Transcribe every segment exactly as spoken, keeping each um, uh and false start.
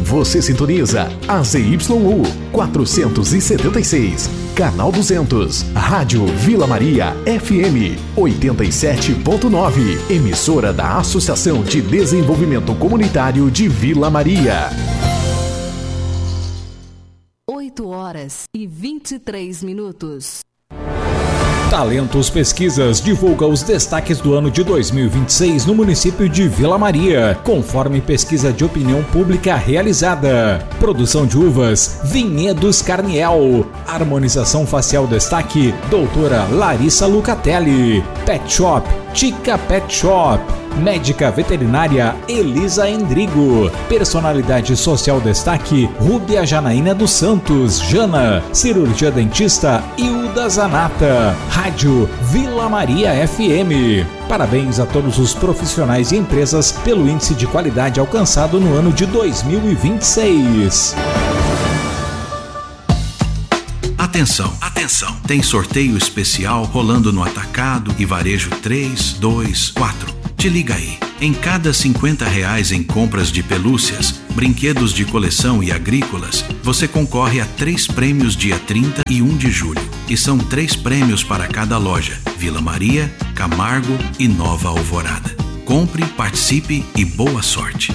Você sintoniza A Z Y U quatrocentos e setenta e seis, canal duzentos, Rádio Vila Maria F M oitenta e sete ponto nove, emissora da Associação de Desenvolvimento Comunitário de Vila Maria. oito horas e vinte e três minutos. Talentos Pesquisas divulga os destaques do ano de dois mil e vinte e seis no município de Vila Maria, conforme pesquisa de opinião pública realizada. Produção de uvas, Vinhedos Carniel. Harmonização facial destaque, doutora Larissa Lucatelli. Pet Shop, Tica Pet Shop. Médica veterinária Elisa Endrigo. Personalidade social destaque Rúbia Janaína dos Santos, Jana. Cirurgia dentista Hilda Zanata. Rádio Vila Maria F M. Parabéns a todos os profissionais e empresas pelo índice de qualidade alcançado no ano de dois mil e vinte e seis. Atenção, atenção! Tem sorteio especial rolando no Atacado e Varejo três, dois, quatro. Te liga aí. Em cada cinquenta reais em compras de pelúcias, brinquedos de coleção e agrícolas, você concorre a três prêmios dia trinta e um de julho. E são três prêmios para cada loja: Vila Maria, Camargo e Nova Alvorada. Compre, participe e boa sorte.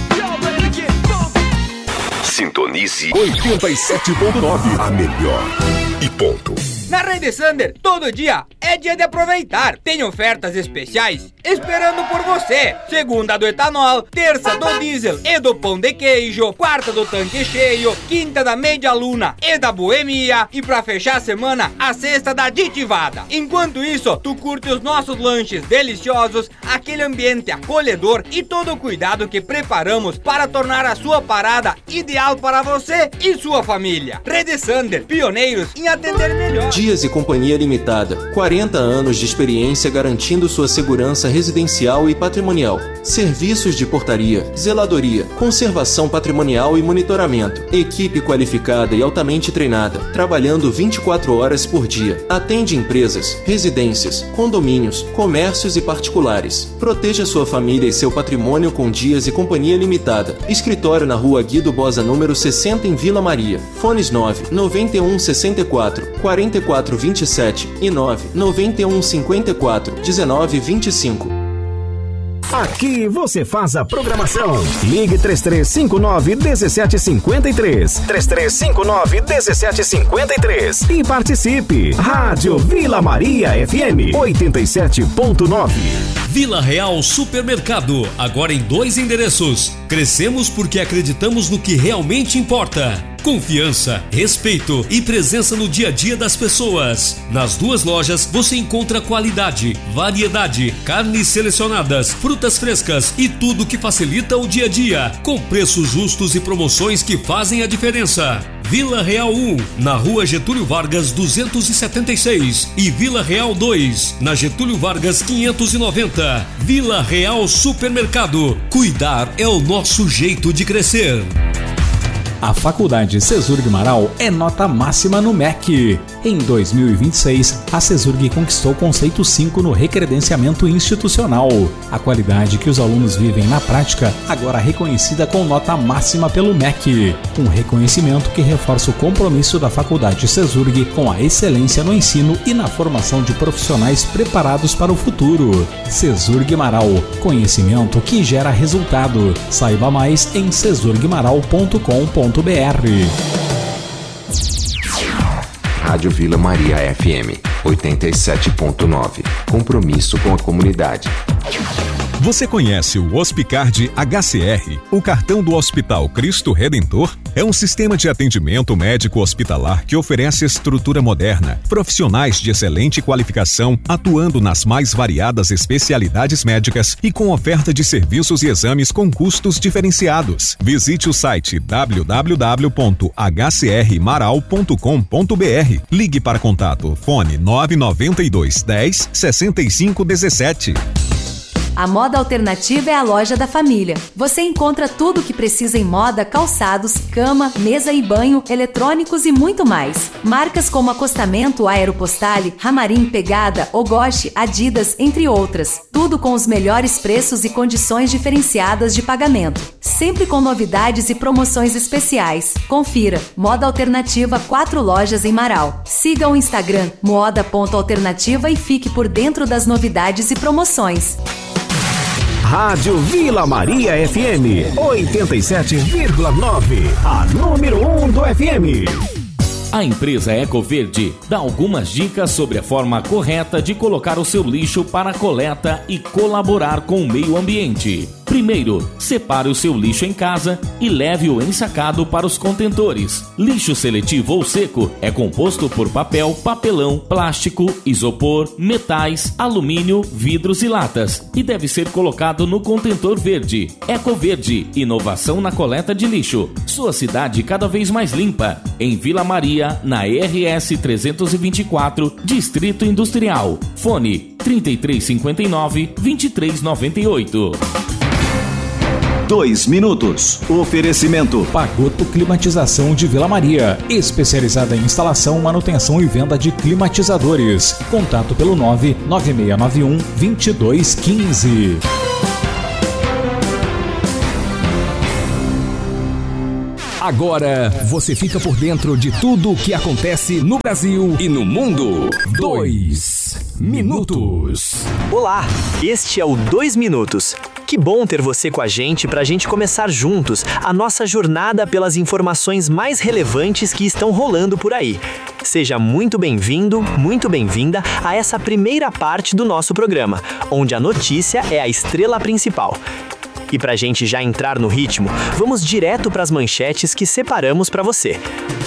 Sintonize oitenta e sete ponto nove, a melhor e ponto. Na Rede Sander, todo dia é dia de aproveitar. Tem ofertas especiais esperando por você. Segunda do etanol, terça do diesel e do pão de queijo, quarta do tanque cheio, quinta da meia luna e da boemia e pra fechar a semana, a sexta da aditivada. Enquanto isso, tu curte os nossos lanches deliciosos, aquele ambiente acolhedor e todo o cuidado que preparamos para tornar a sua parada ideal para você e sua família. Rede Sander, pioneiros em atender melhor. Dias e Companhia Limitada, quarenta anos de experiência garantindo sua segurança residencial e patrimonial. Serviços de portaria, zeladoria, conservação patrimonial e monitoramento. Equipe qualificada e altamente treinada, trabalhando vinte e quatro horas por dia. Atende empresas, residências, condomínios, comércios e particulares. Proteja sua família e seu patrimônio com Dias e Companhia Limitada. Escritório na Rua Guido Bosa, número sessenta, em Vila Maria. Fones nove nove um seis quatro, quatro quatro vinte e sete e nove nove um cinquenta e quatro, dezenove vinte e cinco. Aqui você faz a programação. Ligue três três cinco nove, um sete cinco três, três três cinco nove, um sete cinco três e participe. Rádio Vila Maria F M oitenta e sete ponto nove. Vila Real Supermercado, agora em dois endereços. Crescemos porque acreditamos no que realmente importa. Confiança, respeito e presença no dia a dia das pessoas. Nas duas lojas você encontra qualidade, variedade, carnes selecionadas, frutas frescas e tudo que facilita o dia a dia, com preços justos e promoções que fazem a diferença. Vila Real um, na Rua Getúlio Vargas duzentos e setenta e seis e Vila Real dois, na Getúlio Vargas quinhentos e noventa. Vila Real Supermercado. Cuidar é o nosso jeito de crescer. A Faculdade Cesurg Marau é nota máxima no M E C. Em dois mil e vinte e seis, a Cesurg conquistou o conceito cinco no recredenciamento institucional. A qualidade que os alunos vivem na prática, agora reconhecida com nota máxima pelo M E C. Um reconhecimento que reforça o compromisso da Faculdade Cesurg com a excelência no ensino e na formação de profissionais preparados para o futuro. Cesurg Marau, conhecimento que gera resultado. Saiba mais em cesurg marau ponto com ponto br. Rádio Vila Maria F M oitenta e sete ponto nove. Compromisso com a comunidade. Você conhece o Hospicard H C R, o cartão do Hospital Cristo Redentor? É um sistema de atendimento médico hospitalar que oferece estrutura moderna, profissionais de excelente qualificação, atuando nas mais variadas especialidades médicas e com oferta de serviços e exames com custos diferenciados. Visite o site w w w ponto h c r marau ponto com ponto b r. Ligue para contato fone nove nove dois, dez, sessenta e cinco dezessete. A Moda Alternativa é a loja da família. Você encontra tudo o que precisa em moda, calçados, cama, mesa e banho, eletrônicos e muito mais. Marcas como Acostamento, Aeropostale, Ramarim, Pegada, Ogoshi, Adidas, entre outras. Tudo com os melhores preços e condições diferenciadas de pagamento. Sempre com novidades e promoções especiais. Confira. Moda Alternativa, quatro lojas em Marau. Siga o Instagram moda ponto alternativa e fique por dentro das novidades e promoções. Rádio Vila Maria F M oitenta e sete vírgula nove, a número um do F M. A empresa Ecoverde dá algumas dicas sobre a forma correta de colocar o seu lixo para coleta e colaborar com o meio ambiente. Primeiro, separe o seu lixo em casa e leve-o ensacado para os contentores. Lixo seletivo ou seco é composto por papel, papelão, plástico, isopor, metais, alumínio, vidros e latas e deve ser colocado no contentor verde. Ecoverde, inovação na coleta de lixo. Sua cidade cada vez mais limpa. Em Vila Maria, na R S trezentos e vinte e quatro, Distrito Industrial. Fone trinta e três cinquenta e nove, vinte e três noventa e oito. Dois minutos. Oferecimento Pagoto Climatização de Vila Maria, especializada em instalação, manutenção e venda de climatizadores. Contato pelo nove nove seis nove um, dois dois um cinco. Agora você fica por dentro de tudo o que acontece no Brasil e no mundo. Dois minutos. Olá, este é o Dois Minutos. Que bom ter você com a gente para a gente começar juntos a nossa jornada pelas informações mais relevantes que estão rolando por aí. Seja muito bem-vindo, muito bem-vinda a essa primeira parte do nosso programa, onde a notícia é a estrela principal. E para a gente já entrar no ritmo, vamos direto para as manchetes que separamos para você.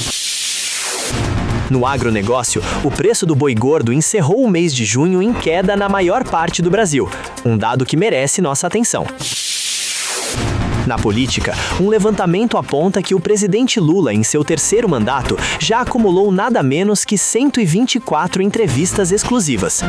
No agronegócio, o preço do boi gordo encerrou o mês de junho em queda na maior parte do Brasil, um dado que merece nossa atenção. Na política, um levantamento aponta que o presidente Lula, em seu terceiro mandato, já acumulou nada menos que cento e vinte e quatro entrevistas exclusivas.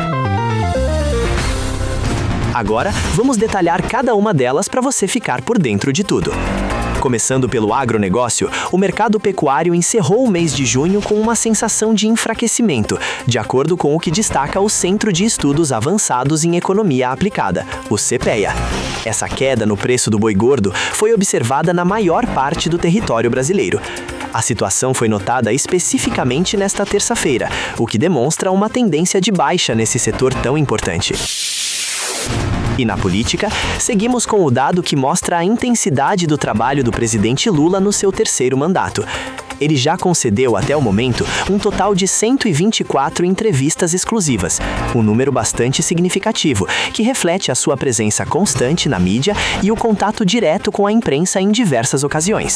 Agora, vamos detalhar cada uma delas para você ficar por dentro de tudo. Começando pelo agronegócio, o mercado pecuário encerrou o mês de junho com uma sensação de enfraquecimento, de acordo com o que destaca o Centro de Estudos Avançados em Economia Aplicada, o CEPEA. Essa queda no preço do boi gordo foi observada na maior parte do território brasileiro. A situação foi notada especificamente nesta terça-feira, o que demonstra uma tendência de baixa nesse setor tão importante. E na política, seguimos com o dado que mostra a intensidade do trabalho do presidente Lula no seu terceiro mandato. Ele já concedeu até o momento um total de cento e vinte e quatro entrevistas exclusivas, um número bastante significativo, que reflete a sua presença constante na mídia e o contato direto com a imprensa em diversas ocasiões.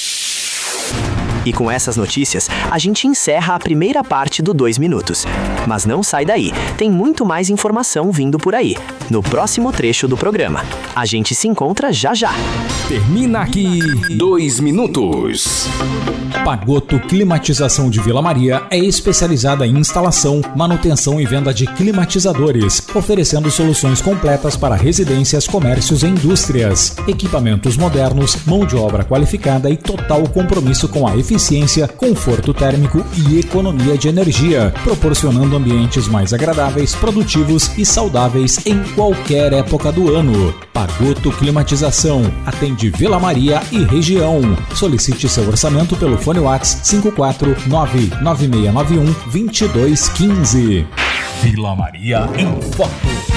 E com essas notícias, a gente encerra a primeira parte do Dois Minutos. Mas não sai daí, tem muito mais informação vindo por aí, no próximo trecho do programa. A gente se encontra já já. Termina aqui Dois Minutos. Pagoto Climatização de Vila Maria é especializada em instalação, manutenção e venda de climatizadores, oferecendo soluções completas para residências, comércios e indústrias. Equipamentos modernos, mão de obra qualificada e total compromisso com a eficiência, conforto térmico e economia de energia, proporcionando ambientes mais agradáveis, produtivos e saudáveis em qualquer época do ano. Pagoto Climatização atende Vila Maria e região. Solicite seu orçamento pelo fone WhatsApp cinco quatro nove nove seis nove um, dois dois um cinco. Vila Maria em Foco.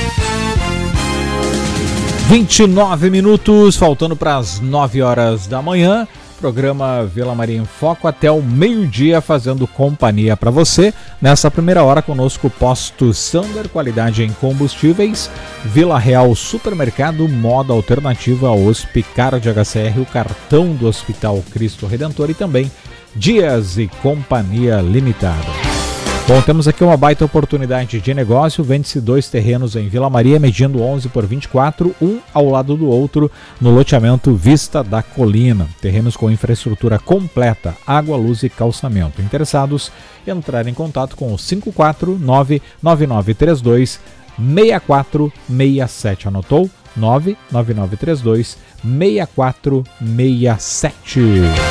vinte e nove minutos, faltando para as nove horas da manhã. Programa Vila Maria em Foco até o meio-dia, fazendo companhia para você. Nessa primeira hora, conosco Posto Sander, qualidade em combustíveis, Vila Real Supermercado, Moda Alternativa, Hospicard H C R, o cartão do Hospital Cristo Redentor e também Dias e Companhia Limitada. Bom, temos aqui uma baita oportunidade de negócio. Vende-se dois terrenos em Vila Maria, medindo onze por vinte e quatro, um ao lado do outro, no loteamento Vista da Colina. Terrenos com infraestrutura completa, água, luz e calçamento. Interessados, entrar em contato com o cinco quatro nove nove nove três dois seis quatro seis sete. Anotou? nove nove nove três dois seis quatro seis sete.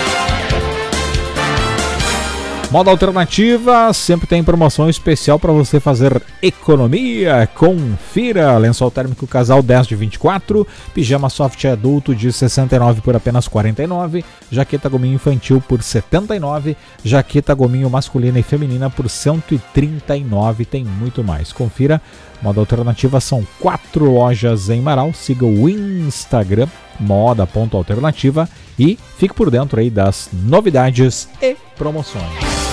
Moda Alternativa sempre tem promoção especial para você fazer economia. Confira: lençol térmico casal dez de vinte e quatro, pijama soft adulto de sessenta e nove por apenas quarenta e nove, jaqueta gominho infantil por setenta e nove, jaqueta gominho masculina e feminina por cento e trinta e nove. Tem muito mais. Confira. Moda Alternativa, são quatro lojas em Marau. Siga o Instagram moda ponto alternativa e fique por dentro aí das novidades e promoções.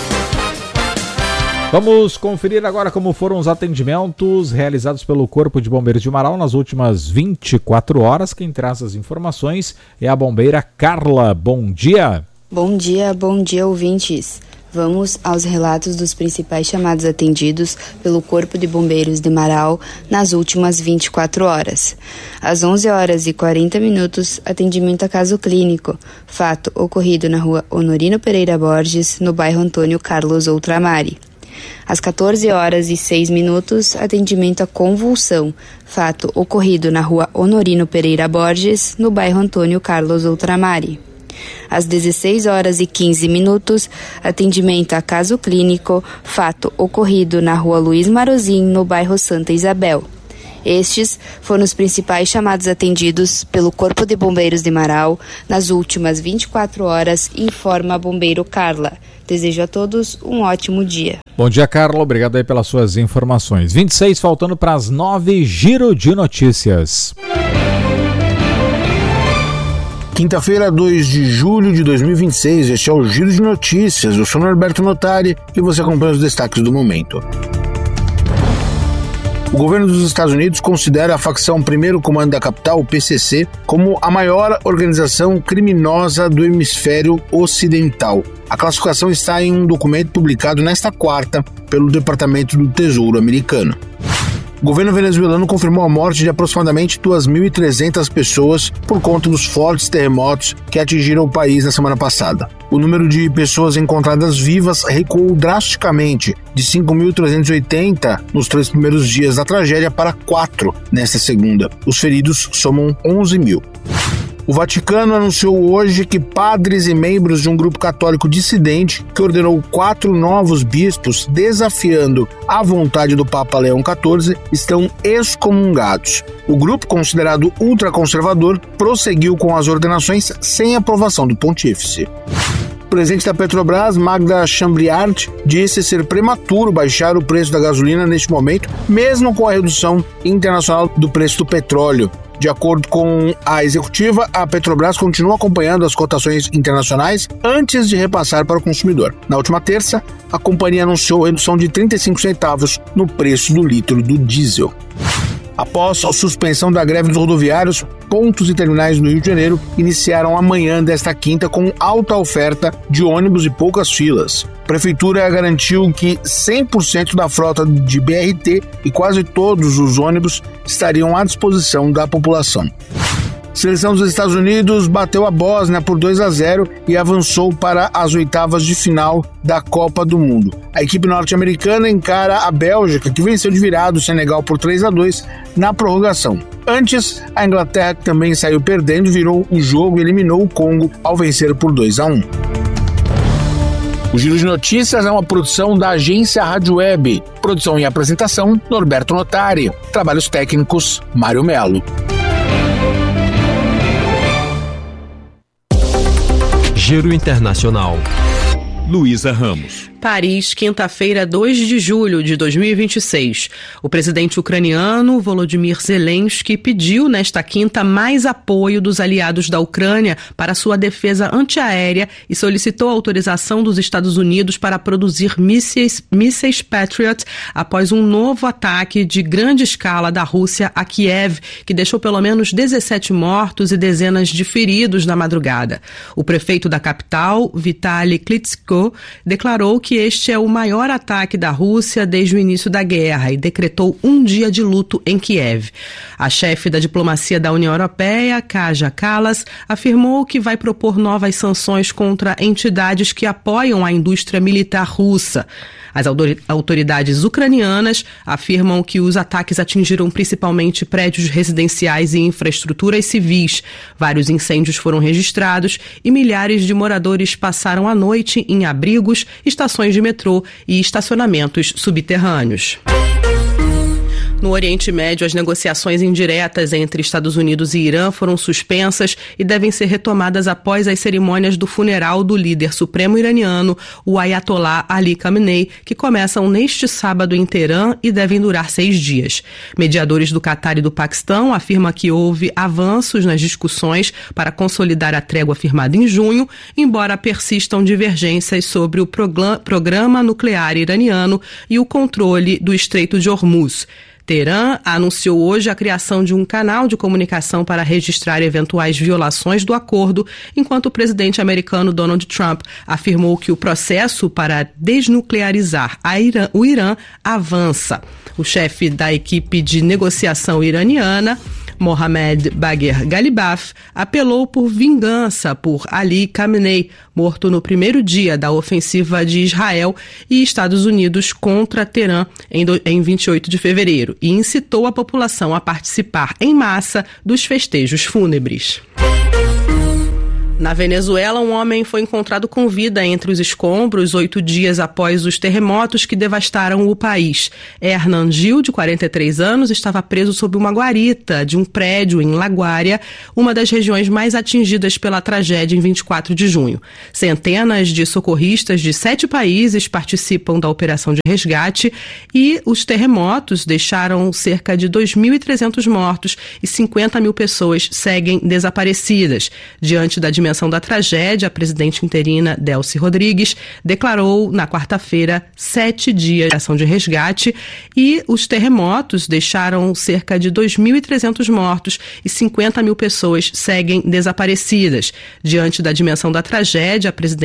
Vamos conferir agora como foram os atendimentos realizados pelo Corpo de Bombeiros de Marau nas últimas vinte e quatro horas. Quem traz as informações é a bombeira Carla. Bom dia. Bom dia, bom dia, ouvintes. Vamos aos relatos dos principais chamados atendidos pelo Corpo de Bombeiros de Marau nas últimas vinte e quatro horas. Às onze horas e quarenta minutos, atendimento a caso clínico, fato ocorrido na rua Honorino Pereira Borges, no bairro Antônio Carlos Outramari. Às quatorze horas e seis minutos, atendimento a convulsão, fato ocorrido na rua Honorino Pereira Borges, no bairro Antônio Carlos Outramari. Às dezesseis horas e quinze minutos, atendimento a caso clínico, fato ocorrido na rua Luiz Marozin, no bairro Santa Isabel. Estes foram os principais chamados atendidos pelo Corpo de Bombeiros de Marau nas últimas vinte e quatro horas, informa a bombeiro Carla. Desejo a todos um ótimo dia. Bom dia, Carla. Obrigado aí pelas suas informações. vinte e seis, faltando para as nove, Giro de Notícias. Quinta-feira, dois de julho de dois mil e vinte e seis, este é o Giro de Notícias. Eu sou Norberto Notari e você acompanha os destaques do momento. O governo dos Estados Unidos considera a facção Primeiro Comando da Capital, o P C C, como a maior organização criminosa do hemisfério ocidental. A classificação está em um documento publicado nesta quarta pelo Departamento do Tesouro americano. O governo venezuelano confirmou a morte de aproximadamente duas mil e trezentas pessoas por conta dos fortes terremotos que atingiram o país na semana passada. O número de pessoas encontradas vivas recuou drasticamente, de cinco mil trezentos e oitenta nos três primeiros dias da tragédia para quatro nesta segunda. Os feridos somam onze mil. O Vaticano anunciou hoje que padres e membros de um grupo católico dissidente que ordenou quatro novos bispos, desafiando a vontade do Papa Leão quatorze, estão excomungados. O grupo, considerado ultraconservador, prosseguiu com as ordenações sem aprovação do pontífice. O presidente da Petrobras, Magda Chambriard, disse ser prematuro baixar o preço da gasolina neste momento, mesmo com a redução internacional do preço do petróleo. De acordo com a executiva, a Petrobras continua acompanhando as cotações internacionais antes de repassar para o consumidor. Na última terça, a companhia anunciou redução de trinta e cinco centavos no preço do litro do diesel. Após a suspensão da greve dos rodoviários, pontos e terminais no Rio de Janeiro iniciaram amanhã desta quinta com alta oferta de ônibus e poucas filas. A Prefeitura garantiu que cem por cento da frota de B R T e quase todos os ônibus estariam à disposição da população. A seleção dos Estados Unidos bateu a Bósnia por dois a zero e avançou para as oitavas de final da Copa do Mundo. A equipe norte-americana encara a Bélgica, que venceu de virada o Senegal por três a dois na prorrogação. Antes, a Inglaterra, que também saiu perdendo, virou o jogo e eliminou o Congo ao vencer por dois a um. O Giro de Notícias é uma produção da agência Rádio Web. Produção e apresentação, Norberto Notari. Trabalhos técnicos, Mário Melo. Giro Internacional. Luísa Ramos. Paris, quinta-feira, dois de julho de dois mil e vinte e seis. O presidente ucraniano Volodymyr Zelensky pediu nesta quinta mais apoio dos aliados da Ucrânia para sua defesa antiaérea e solicitou a autorização dos Estados Unidos para produzir mísseis, mísseis Patriot após um novo ataque de grande escala da Rússia a Kiev, que deixou pelo menos dezessete mortos e dezenas de feridos na madrugada. O prefeito da capital, Vitaly Klitschko, Moscou declarou que este é o maior ataque da Rússia desde o início da guerra e decretou um dia de luto em Kiev. A chefe da diplomacia da União Europeia, Kaja Kallas, afirmou que vai propor novas sanções contra entidades que apoiam a indústria militar russa. As autoridades ucranianas afirmam que os ataques atingiram principalmente prédios residenciais e infraestruturas civis. Vários incêndios foram registrados e milhares de moradores passaram a noite em abrigos, estações de metrô e estacionamentos subterrâneos. No Oriente Médio, as negociações indiretas entre Estados Unidos e Irã foram suspensas e devem ser retomadas após as cerimônias do funeral do líder supremo iraniano, o Ayatollah Ali Khamenei, que começam neste sábado em Teherã e devem durar seis dias. Mediadores do Catar e do Paquistão afirmam que houve avanços nas discussões para consolidar a trégua firmada em junho, embora persistam divergências sobre o programa nuclear iraniano e o controle do Estreito de Hormuz. Teherã anunciou hoje a criação de um canal de comunicação para registrar eventuais violações do acordo, enquanto o presidente americano Donald Trump afirmou que o processo para desnuclearizar a Irã, o Irã avança. O chefe da equipe de negociação iraniana, Mohammad Bagher Ghalibaf, apelou por vingança por Ali Khamenei, morto no primeiro dia da ofensiva de Israel e Estados Unidos contra Teherã em, do, em vinte e oito de fevereiro, e incitou a população a participar em massa dos festejos fúnebres. Na Venezuela, um homem foi encontrado com vida entre os escombros oito dias após os terremotos que devastaram o país. Hernan Gil, de quarenta e três anos, estava preso sob uma guarita de um prédio em La Guaira, uma das regiões mais atingidas pela tragédia em vinte e quatro de junho. Centenas de socorristas de sete países participam da operação de resgate e os terremotos deixaram cerca de dois mil e trezentos mortos e cinquenta mil pessoas seguem desaparecidas. Diante da dimensão da tragédia, a presidente interina Delcy Rodrigues declarou na quarta-feira sete dias de ação de resgate e os terremotos deixaram cerca de dois mil e trezentos mortos e cinquenta mil pessoas seguem desaparecidas. Diante da dimensão da tragédia, a presidente